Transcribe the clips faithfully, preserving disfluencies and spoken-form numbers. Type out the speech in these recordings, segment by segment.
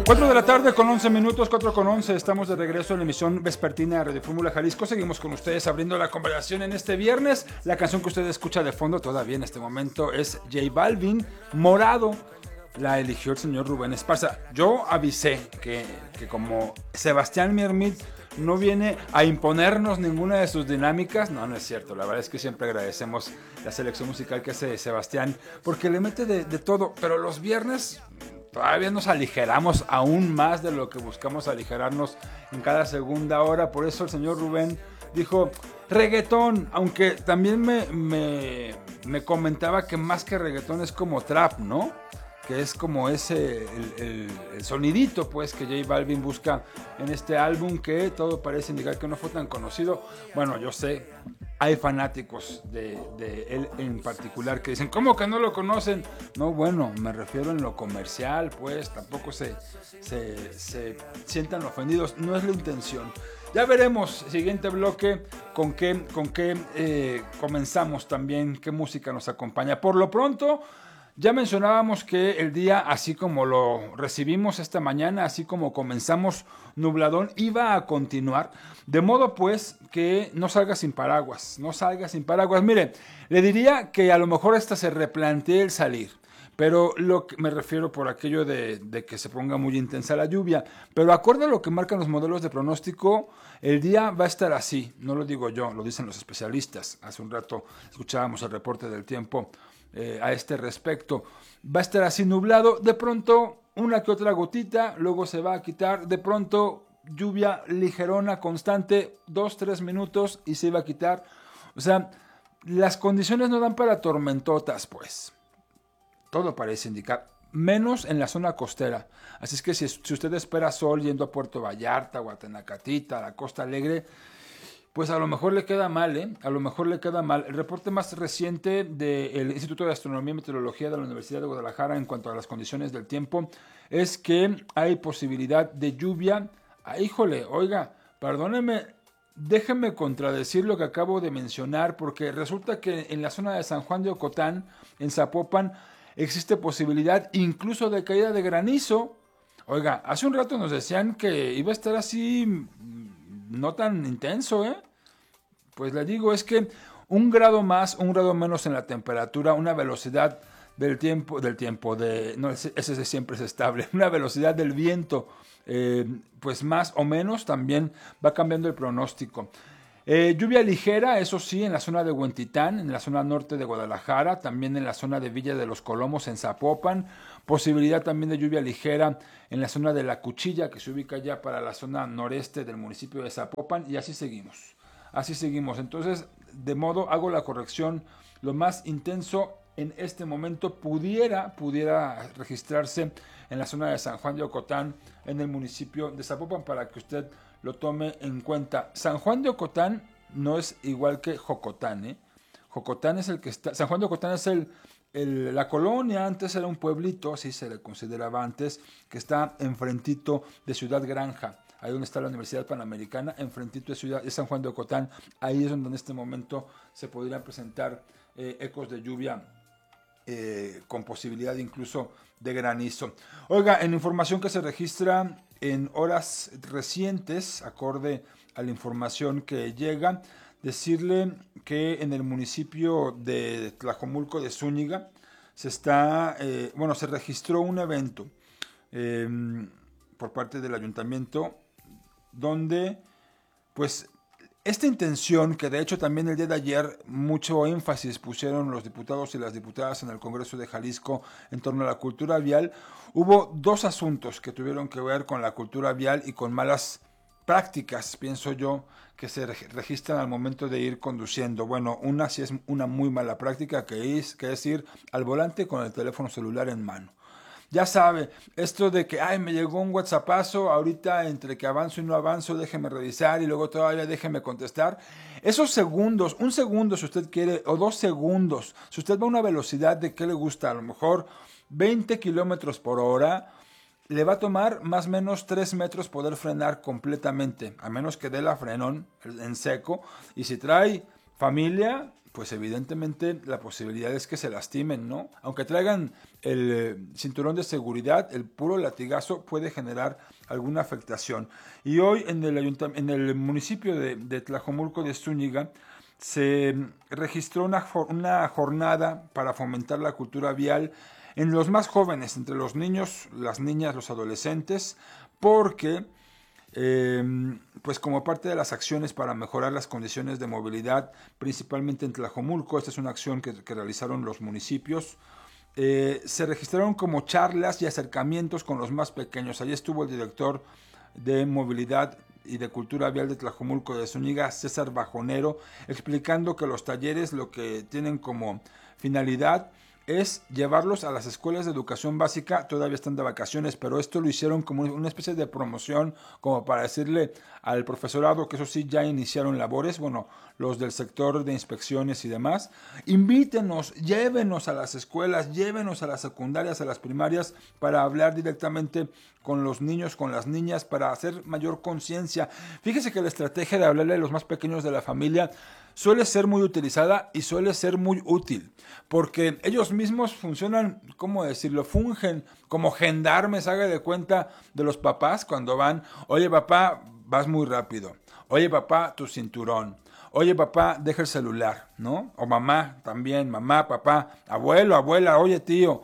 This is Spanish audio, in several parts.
cuatro de la tarde con once minutos, cuatro con once, estamos de regreso en la emisión vespertina de Radio Fórmula Jalisco. Seguimos con ustedes abriendo la conversación en este viernes. La canción que usted escucha de fondo todavía en este momento es J Balvin, Morado. La eligió el señor Rubén Esparza. Yo avisé que, que como Sebastián Miermit no viene a imponernos ninguna de sus dinámicas. No, no es cierto. La verdad es que siempre agradecemos la selección musical que hace Sebastián, porque le mete de, de todo. Pero los viernes todavía nos aligeramos aún más de lo que buscamos aligerarnos en cada segunda hora. Por eso el señor Rubén dijo reggaetón, aunque también me, me, me comentaba que más que reggaetón es como trap, ¿no? Que es como ese, el, el, el sonidito pues que J Balvin busca en este álbum, que todo parece indicar que no fue tan conocido. Bueno, yo sé, hay fanáticos de, de él en particular que dicen, ¿cómo que no lo conocen? No, bueno, me refiero en lo comercial, pues tampoco se, se, se sientan ofendidos, no es la intención. Ya veremos, siguiente bloque, con qué, con qué eh, comenzamos también, qué música nos acompaña. Por lo pronto, ya mencionábamos que el día, así como lo recibimos esta mañana, así como comenzamos nubladón, iba a continuar. De modo pues que no salga sin paraguas, no salga sin paraguas. Mire, le diría que a lo mejor hasta se replantee el salir. Pero lo que me refiero por aquello de, de que se ponga muy intensa la lluvia. Pero acorde a lo que marcan los modelos de pronóstico, el día va a estar así. No lo digo yo, lo dicen los especialistas. Hace un rato escuchábamos el reporte del tiempo Eh, a este respecto. Va a estar así nublado, de pronto una que otra gotita, luego se va a quitar, de pronto lluvia ligerona, constante, dos, tres minutos y se va a quitar. O sea, las condiciones no dan para tormentotas, pues. Todo parece indicar, menos en la zona costera. Así es que si, si usted espera sol yendo a Puerto Vallarta, Guatenacatita, a la Costa Alegre, pues a lo mejor le queda mal, ¿eh? A lo mejor le queda mal. El reporte más reciente del Instituto de Astronomía y Meteorología de la Universidad de Guadalajara en cuanto a las condiciones del tiempo es que hay posibilidad de lluvia. Ah, híjole, oiga, perdóneme, déjeme contradecir lo que acabo de mencionar, porque resulta que en la zona de San Juan de Ocotán, en Zapopan, existe posibilidad incluso de caída de granizo. Oiga, hace un rato nos decían que iba a estar así, no tan intenso, ¿eh? Pues le digo, es que un grado más, un grado menos en la temperatura, una velocidad del tiempo, del tiempo, de, no, ese, ese siempre es estable, una velocidad del viento, eh, pues más o menos también va cambiando el pronóstico. Eh, lluvia ligera, eso sí, en la zona de Huentitán, en la zona norte de Guadalajara, también en la zona de Villa de los Colomos, en Zapopan. Posibilidad también de lluvia ligera en la zona de La Cuchilla, que se ubica ya para la zona noreste del municipio de Zapopan, y así seguimos. Así seguimos. Entonces, de modo, hago la corrección, lo más intenso en este momento pudiera, pudiera registrarse en la zona de San Juan de Ocotán, en el municipio de Zapopan, para que usted lo tome en cuenta. San Juan de Ocotán no es igual que Jocotán, ¿eh? Jocotán es el que está, San Juan de Ocotán es el, el, la colonia, antes era un pueblito, así se le consideraba antes, que está enfrentito de Ciudad Granja, ahí donde está la Universidad Panamericana, enfrentito de, Ciudad, de San Juan de Ocotán. Ahí es donde en este momento se podrían presentar eh, ecos de lluvia eh, con posibilidad incluso de granizo. Oiga, en información que se registra en horas recientes, acorde a la información que llega, decirle que en el municipio de Tlajomulco de Zúñiga se está, eh, bueno, se registró un evento eh, por parte del ayuntamiento donde, pues, esta intención, que de hecho también el día de ayer mucho énfasis pusieron los diputados y las diputadas en el Congreso de Jalisco en torno a la cultura vial, hubo dos asuntos que tuvieron que ver con la cultura vial y con malas prácticas, pienso yo, que se registran al momento de ir conduciendo. Bueno, una sí es una muy mala práctica, que es, que es ir al volante con el teléfono celular en mano. Ya sabe, esto de que, ay, me llegó un WhatsAppazo, ahorita entre que avanzo y no avanzo, déjeme revisar y luego todavía déjeme contestar. Esos segundos, un segundo si usted quiere, o dos segundos, si usted va a una velocidad de, ¿qué le gusta? A lo mejor veinte kilómetros por hora, le va a tomar más o menos tres metros poder frenar completamente, a menos que dé la frenón en seco. Y si trae familia, pues evidentemente la posibilidad es que se lastimen, ¿no? Aunque traigan el eh, cinturón de seguridad, el puro latigazo puede generar alguna afectación. Y hoy en el, en el municipio de, de Tlajomulco de Zúñiga se registró una, una jornada para fomentar la cultura vial en los más jóvenes, entre los niños, las niñas, los adolescentes, porque Eh, pues como parte de las acciones para mejorar las condiciones de movilidad, principalmente en Tlajomulco, esta es una acción que, que realizaron los municipios, eh, se registraron como charlas y acercamientos con los más pequeños. Allí estuvo el director de movilidad y de cultura vial de Tlajomulco de Zúñiga, César Bajonero, explicando que los talleres lo que tienen como finalidad es llevarlos a las escuelas de educación básica. Todavía están de vacaciones, pero esto lo hicieron como una especie de promoción, como para decirle al profesorado que eso sí, ya iniciaron labores, bueno, los del sector de inspecciones y demás, invítenos, llévenos a las escuelas, llévenos a las secundarias, a las primarias, para hablar directamente con los niños, con las niñas, para hacer mayor conciencia. Fíjese que la estrategia de hablarle a los más pequeños de la familia suele ser muy utilizada y suele ser muy útil, porque ellos mismos funcionan, ¿cómo decirlo? Fungen como gendarmes, haga de cuenta, de los papás cuando van, oye papá, vas muy rápido, oye papá, tu cinturón, oye papá, deja el celular, ¿no? O mamá también, mamá, papá, abuelo, abuela, oye tío.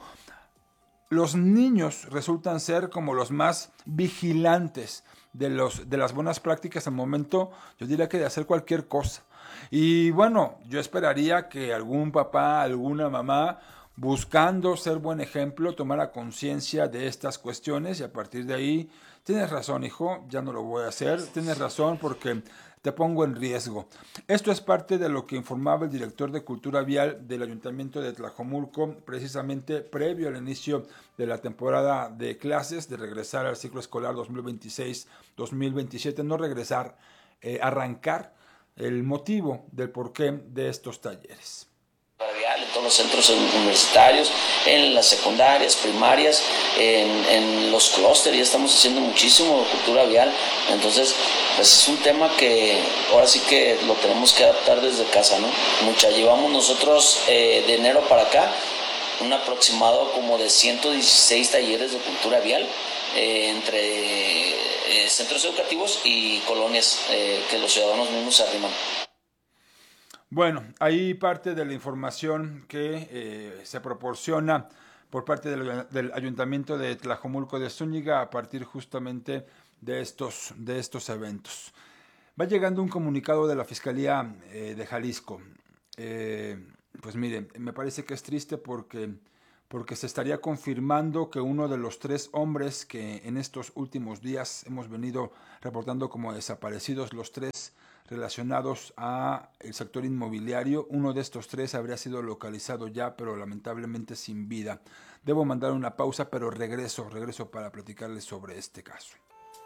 Los niños resultan ser como los más vigilantes de, los, de las buenas prácticas al momento, yo diría que de hacer cualquier cosa. Y bueno, yo esperaría que algún papá, alguna mamá, buscando ser buen ejemplo, tomara conciencia de estas cuestiones y a partir de ahí, tienes razón hijo, ya no lo voy a hacer, tienes razón porque te pongo en riesgo. Esto es parte de lo que informaba el director de Cultura Vial del Ayuntamiento de Tlajomulco, precisamente previo al inicio de la temporada de clases, de regresar al ciclo escolar dos mil veintiséis dos mil veintisiete, no regresar, eh, arrancar, el motivo del porqué de estos talleres. En todos los centros universitarios, en las secundarias, primarias, en, en los clústeres, ya estamos haciendo muchísimo cultura vial, entonces pues es un tema que ahora sí que lo tenemos que adaptar desde casa, ¿no? Mucha, llevamos nosotros eh, de enero para acá un aproximado como de ciento dieciséis talleres de cultura vial eh, entre eh, centros educativos y colonias eh, que los ciudadanos mismos se arriman. Bueno, ahí parte de la información que eh, se proporciona por parte del, del Ayuntamiento de Tlajomulco de Zúñiga a partir justamente de estos, de estos eventos. Va llegando un comunicado de la Fiscalía eh, de Jalisco. Eh, pues mire, me parece que es triste porque, porque se estaría confirmando que uno de los tres hombres que en estos últimos días hemos venido reportando como desaparecidos, los tres relacionados a el sector inmobiliario, uno de estos tres habría sido localizado ya, pero lamentablemente sin vida. Debo mandar una pausa, pero regreso, regreso para platicarles sobre este caso.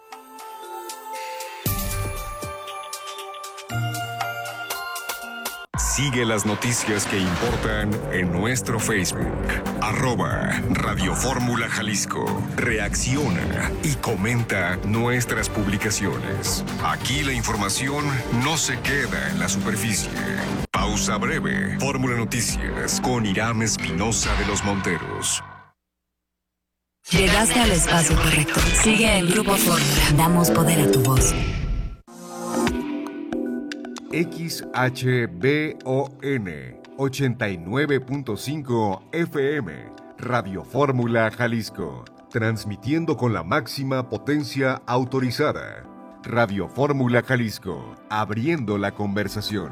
Sigue las noticias que importan en nuestro Facebook, arroba Radio Fórmula Jalisco. Reacciona y comenta nuestras publicaciones. Aquí la información no se queda en la superficie. Pausa breve. Fórmula Noticias con Irán Espinosa de los Monteros. Llegaste al espacio correcto. Sigue el Grupo Fórmula. Damos poder a tu voz. X H B O N ochenta y nueve punto cinco F M, Radio Fórmula Jalisco, transmitiendo con la máxima potencia autorizada. Radio Fórmula Jalisco, abriendo la conversación.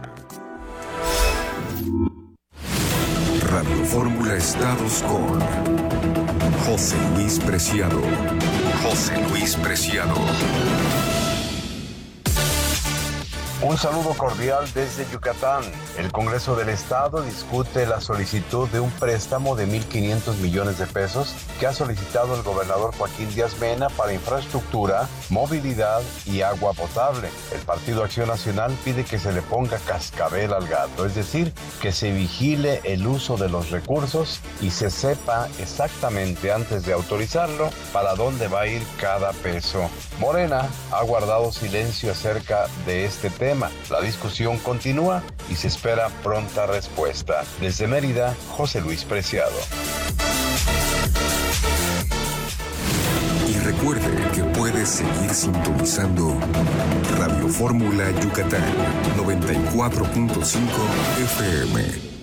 Radio Fórmula Estados con José Luis Preciado. José Luis Preciado. Un saludo cordial desde Yucatán. El Congreso del Estado discute la solicitud de un préstamo de mil quinientos millones de pesos que ha solicitado el gobernador Joaquín Díaz Mena para infraestructura, movilidad y agua potable. El Partido Acción Nacional pide que se le ponga cascabel al gato, es decir, que se vigile el uso de los recursos y se sepa exactamente antes de autorizarlo para dónde va a ir cada peso. Morena ha guardado silencio acerca de este tema tema. La discusión continúa y se espera pronta respuesta. Desde Mérida, José Luis Preciado. Y recuerde que puedes seguir sintonizando Radio Fórmula Yucatán noventa y cuatro punto cinco F M.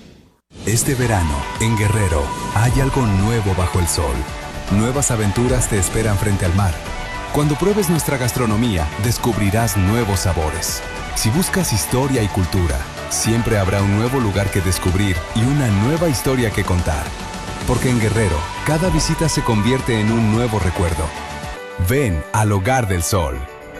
Este verano, en Guerrero, hay algo nuevo bajo el sol. Nuevas aventuras te esperan frente al mar. Cuando pruebes nuestra gastronomía, descubrirás nuevos sabores. Si buscas historia y cultura, siempre habrá un nuevo lugar que descubrir y una nueva historia que contar. Porque en Guerrero, cada visita se convierte en un nuevo recuerdo. Ven al Hogar del Sol.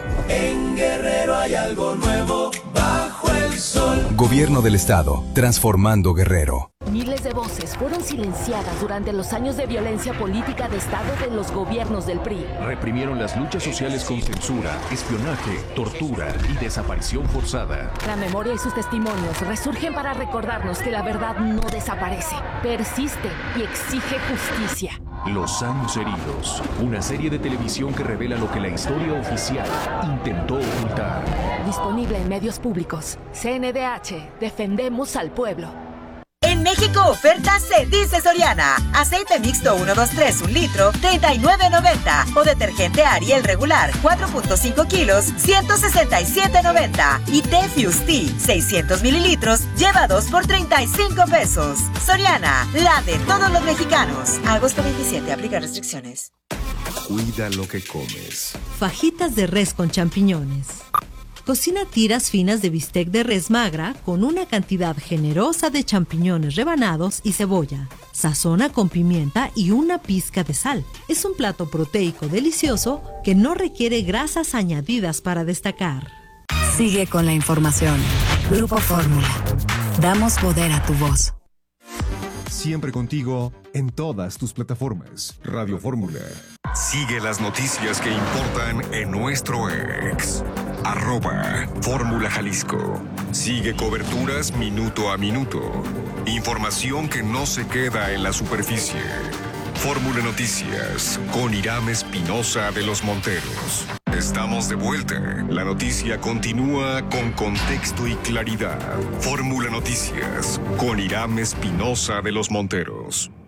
En Guerrero hay algo nuevo bajo el sol. Gobierno del Estado, transformando Guerrero. Miles de voces fueron silenciadas durante los años de violencia política de Estado de los gobiernos del P R I. Reprimieron las luchas sociales con censura, espionaje, tortura y desaparición forzada. La memoria y sus testimonios resurgen para recordarnos que la verdad no desaparece, persiste y exige justicia. Los años heridos, una serie de televisión que revela lo que la historia oficial intentó ocultar. Disponible en medios públicos. C N D H, defendemos al pueblo. En México, oferta se dice Soriana. Aceite mixto uno dos tres, un litro, treinta y nueve noventa. O detergente Ariel regular, cuatro punto cinco kilos, ciento sesenta y siete noventa. Y té Fusti, seiscientos mililitros, lleva dos por treinta y cinco pesos. Soriana, la de todos los mexicanos. Agosto veintisiete, aplica restricciones. Cuida lo que comes. Fajitas de res con champiñones. Cocina tiras finas de bistec de res magra con una cantidad generosa de champiñones rebanados y cebolla. Sazona con pimienta y una pizca de sal. Es un plato proteico delicioso que no requiere grasas añadidas para destacar. Sigue con la información. Grupo Fórmula. Damos poder a tu voz. Siempre contigo en todas tus plataformas. Radio Fórmula. Sigue las noticias que importan en nuestro ex. Arroba Fórmula Jalisco. Sigue coberturas minuto a minuto. Información que no se queda en la superficie. Fórmula Noticias con Irán Espinosa de los Monteros. Estamos de vuelta. La noticia continúa con contexto y claridad. Fórmula Noticias con Irán Espinosa de los Monteros.